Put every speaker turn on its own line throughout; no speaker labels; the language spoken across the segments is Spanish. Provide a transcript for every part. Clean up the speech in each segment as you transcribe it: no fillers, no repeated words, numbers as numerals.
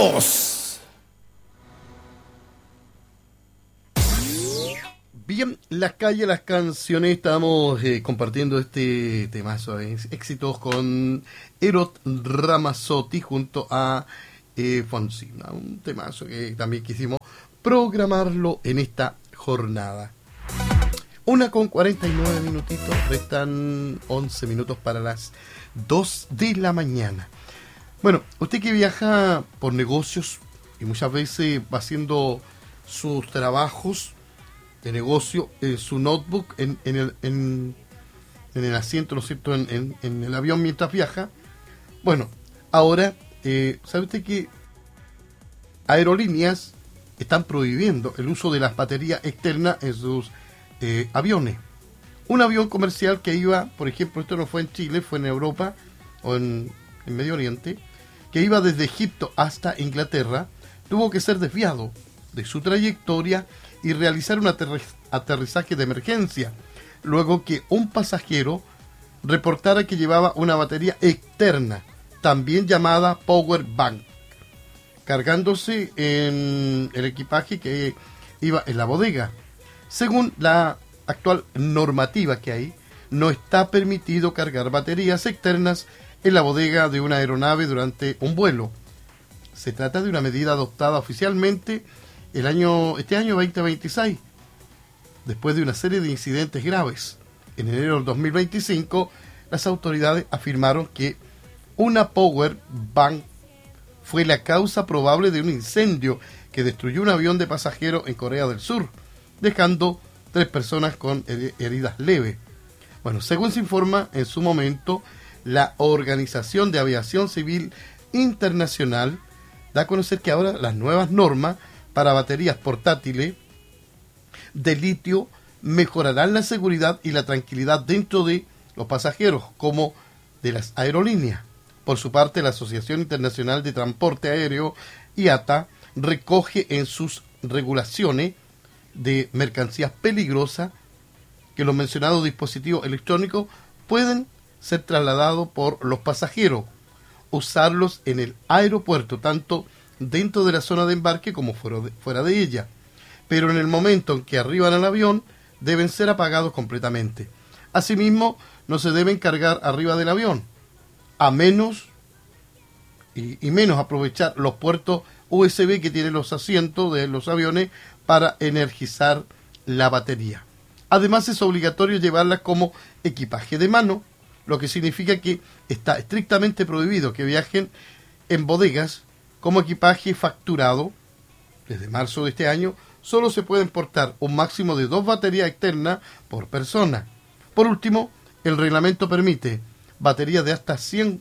¡Vamos! Bien, las calles, las canciones, estamos compartiendo este temazo de éxitos con Erot Ramazzotti junto a Fonsina. Un temazo que también quisimos programarlo en esta jornada. 1:49 minutitos, restan 11 minutos para las 2 de la mañana. Bueno, usted que viaja por negocios y muchas veces va haciendo sus trabajos de negocio en su notebook, en el asiento, ¿no es cierto?, en el avión mientras viaja. Bueno, ahora, ¿sabe usted que aerolíneas están prohibiendo el uso de las baterías externas en sus aviones? Un avión comercial que iba, por ejemplo, esto no fue en Chile, fue en Europa o en Medio Oriente, que iba desde Egipto hasta Inglaterra, tuvo que ser desviado de su trayectoria y realizar un aterrizaje de emergencia, luego que un pasajero reportara que llevaba una batería externa, también llamada power bank, cargándose en el equipaje que iba en la bodega. Según la actual normativa que hay, no está permitido cargar baterías externas en la bodega de una aeronave durante un vuelo. Se trata de una medida adoptada oficialmente este año 2026, después de una serie de incidentes graves. En enero del 2025, las autoridades afirmaron que una power bank fue la causa probable de un incendio que destruyó un avión de pasajeros en Corea del Sur, dejando 3 personas con heridas leves. Bueno, según se informa, en su momento, la Organización de Aviación Civil Internacional da a conocer que ahora las nuevas normas para baterías portátiles de litio mejorarán la seguridad y la tranquilidad dentro de los pasajeros como de las aerolíneas. Por su parte, la Asociación Internacional de Transporte Aéreo, IATA, recoge en sus regulaciones de mercancías peligrosas que los mencionados dispositivos electrónicos pueden ser trasladados por los pasajeros, usarlos en el aeropuerto, tanto dentro de la zona de embarque como fuera de ella. Pero en el momento en que arriban al avión, deben ser apagados completamente. Asimismo, no se deben cargar arriba del avión, a menos y menos aprovechar los puertos USB que tienen los asientos de los aviones para energizar la batería. Además, es obligatorio llevarlas como equipaje de mano, lo que significa que está estrictamente prohibido que viajen en bodegas como equipaje facturado. Desde marzo de este año, solo se pueden portar un máximo de 2 baterías externas por persona. Por último, el reglamento permite baterías de hasta 100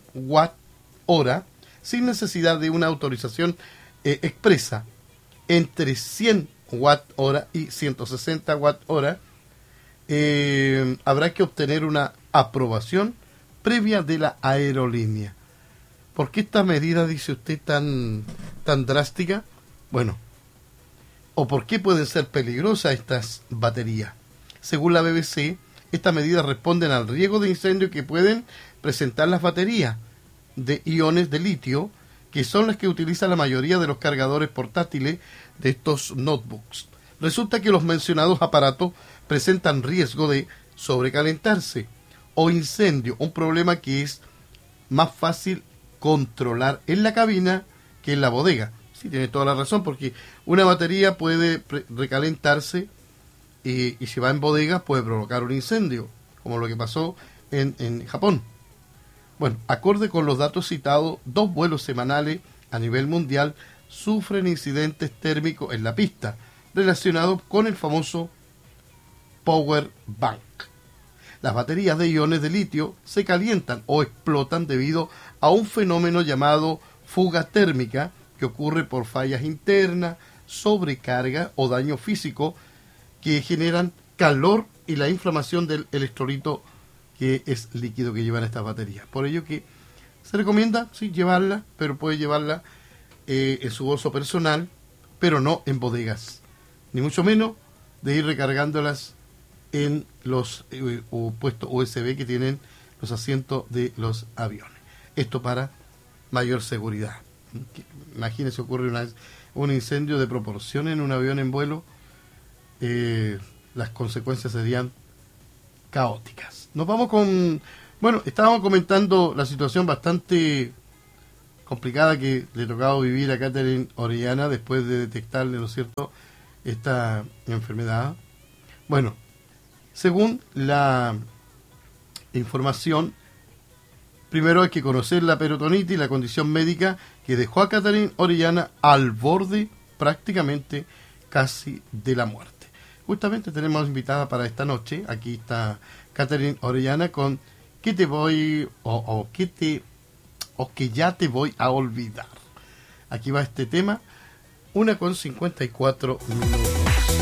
Wh sin necesidad de una autorización expresa. Entre 100 Wh y 160 Wh habrá que obtener una aprobación previa de la aerolínea. ¿Por qué esta medida, dice usted, tan drástica? Bueno, ¿o por qué pueden ser peligrosas estas baterías? Según la BBC, estas medidas responden al riesgo de incendio que pueden presentar las baterías de iones de litio, que son las que utilizan la mayoría de los cargadores portátiles de estos notebooks. Resulta que los mencionados aparatos presentan riesgo de sobrecalentarse o incendio, un problema que es más fácil controlar en la cabina que en la bodega. Sí, tiene toda la razón, porque una batería puede recalentarse y si va en bodega puede provocar un incendio, como lo que pasó en Japón. Bueno, acorde con los datos citados, 2 vuelos semanales a nivel mundial sufren incidentes térmicos en la pista relacionados con el famoso power bank. Las baterías de iones de litio se calientan o explotan debido a un fenómeno llamado fuga térmica que ocurre por fallas internas, sobrecarga o daño físico que generan calor y la inflamación del electrolito, que es líquido que llevan estas baterías. Por ello que se recomienda, sí, llevarla, pero puede llevarla en su bolso personal, pero no en bodegas, ni mucho menos de ir recargándolas en los puestos USB que tienen los asientos de los aviones. Esto para mayor seguridad. Imagínese, ocurre un incendio de proporción en un avión en vuelo, las consecuencias serían caóticas. Nos vamos con... Bueno, estábamos comentando la situación bastante complicada que le tocaba vivir a Catherine Orellana después de detectarle, ¿no es cierto?, esta enfermedad. Bueno, según la información, primero hay que conocer la peritonitis, la condición médica que dejó a Catherine Orellana al borde prácticamente casi de la muerte. Justamente tenemos invitada para esta noche, aquí está Catherine Orellana con ¿qué te voy o que ya te voy a olvidar? Aquí va este tema, 1:54 minutos.